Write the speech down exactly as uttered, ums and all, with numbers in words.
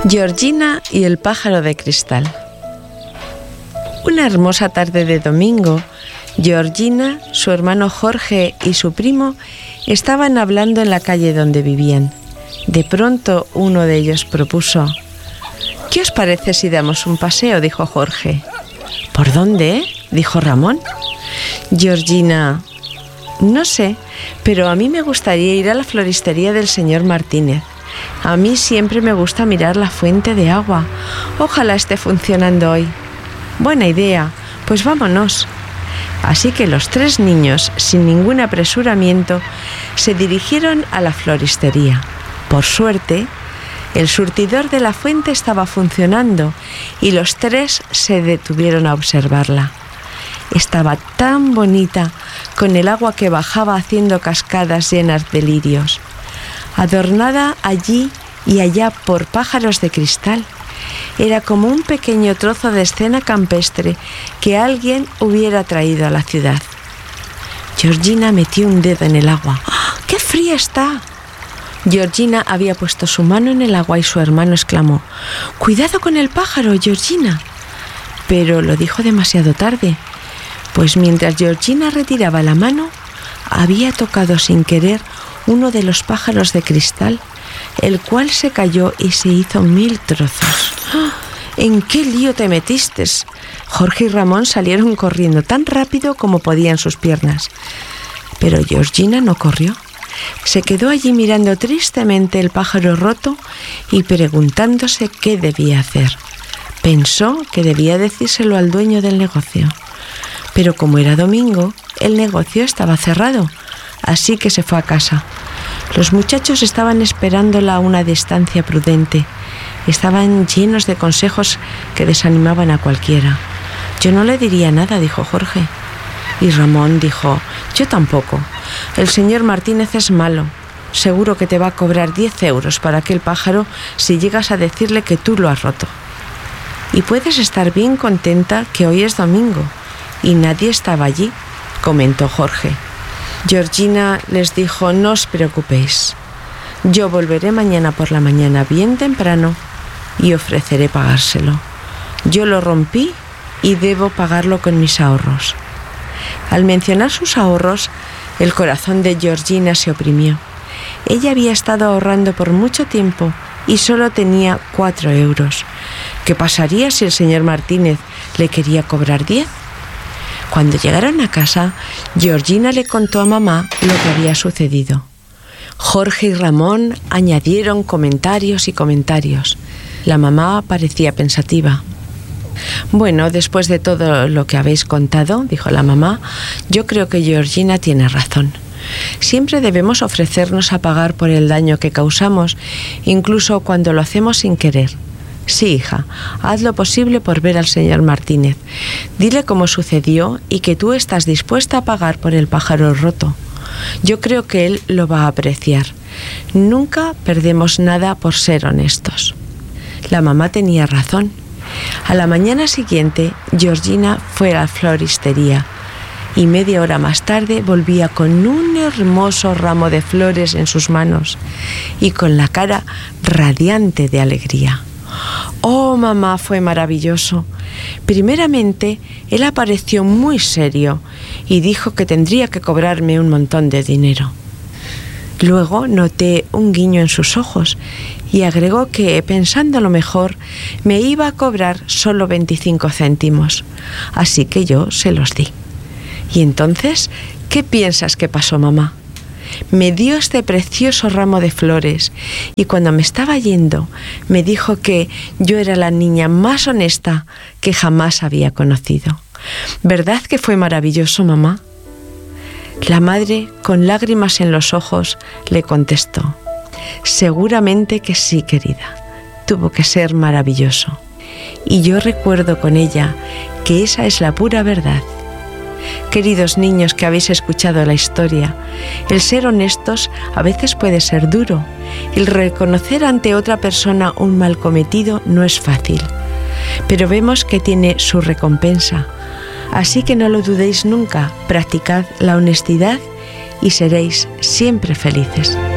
Georgina y el pájaro de cristal. Una hermosa tarde de domingo, Georgina, su hermano Jorge y su primo estaban hablando en la calle donde vivían. De pronto uno de ellos propuso: «¿Qué os parece si damos un paseo?», dijo Jorge. «¿Por dónde?», dijo Ramón. Georgina: «No sé, pero a mí me gustaría ir a la floristería del señor Martínez. A mí siempre me gusta mirar la fuente de agua. Ojalá esté funcionando hoy». «Buena idea, pues vámonos». Así que los tres niños, sin ningún apresuramiento, se dirigieron a la floristería. Por suerte, el surtidor de la fuente estaba funcionando y los tres se detuvieron a observarla. Estaba tan bonita, con el agua que bajaba haciendo cascadas llenas de lirios, adornada allí y allá por pájaros de cristal. Era como un pequeño trozo de escena campestre que alguien hubiera traído a la ciudad. Georgina metió un dedo en el agua. ¡Ah, qué fría está! Georgina había puesto su mano en el agua y su hermano exclamó: «¡Cuidado con el pájaro, Georgina!». Pero lo dijo demasiado tarde, pues mientras Georgina retiraba la mano, había tocado sin querer uno de los pájaros de cristal, el cual se cayó y se hizo mil trozos. «¿En qué lío te metiste?». Jorge y Ramón salieron corriendo tan rápido como podían sus piernas. Pero Georgina no corrió. Se quedó allí mirando tristemente el pájaro roto y preguntándose qué debía hacer. Pensó que debía decírselo al dueño del negocio. Pero como era domingo, el negocio estaba cerrado, así que se fue a casa. Los muchachos estaban esperándola a una distancia prudente. Estaban llenos de consejos que desanimaban a cualquiera. «Yo no le diría nada», dijo Jorge. Y Ramón dijo: «Yo tampoco. El señor Martínez es malo. Seguro que te va a cobrar diez euros para aquel pájaro si llegas a decirle que tú lo has roto. Y puedes estar bien contenta que hoy es domingo y nadie estaba allí», comentó Jorge. Georgina les dijo: «No os preocupéis. Yo volveré mañana por la mañana bien temprano y ofreceré pagárselo. Yo lo rompí y debo pagarlo con mis ahorros». Al mencionar sus ahorros, el corazón de Georgina se oprimió. Ella había estado ahorrando por mucho tiempo y solo tenía cuatro euros. ¿Qué pasaría si el señor Martínez le quería cobrar diez? Cuando llegaron a casa, Georgina le contó a mamá lo que había sucedido. Jorge y Ramón añadieron comentarios y comentarios. La mamá parecía pensativa. «Bueno, después de todo lo que habéis contado», dijo la mamá, «yo creo que Georgina tiene razón. Siempre debemos ofrecernos a pagar por el daño que causamos, incluso cuando lo hacemos sin querer. Sí, hija, haz lo posible por ver al señor Martínez. Dile cómo sucedió y que tú estás dispuesta a pagar por el pájaro roto. Yo creo que él lo va a apreciar. Nunca perdemos nada por ser honestos». La mamá tenía razón. A la mañana siguiente, Georgina fue a la floristería y media hora más tarde volvía con un hermoso ramo de flores en sus manos y con la cara radiante de alegría. «Oh, mamá, fue maravilloso. Primeramente, él apareció muy serio y dijo que tendría que cobrarme un montón de dinero. Luego noté un guiño en sus ojos y agregó que, pensándolo mejor, me iba a cobrar solo veinticinco céntimos. Así que yo se los di. Y entonces, ¿qué piensas que pasó, mamá? Me dio este precioso ramo de flores y cuando me estaba yendo me dijo que yo era la niña más honesta que jamás había conocido. ¿Verdad que fue maravilloso, mamá?». La madre, con lágrimas en los ojos, le contestó: «Seguramente que sí, querida. Tuvo que ser maravilloso. Y yo recuerdo con ella que esa es la pura verdad». Queridos niños que habéis escuchado la historia, el ser honestos a veces puede ser duro. El reconocer ante otra persona un mal cometido no es fácil, pero vemos que tiene su recompensa. Así que no lo dudéis nunca, practicad la honestidad y seréis siempre felices.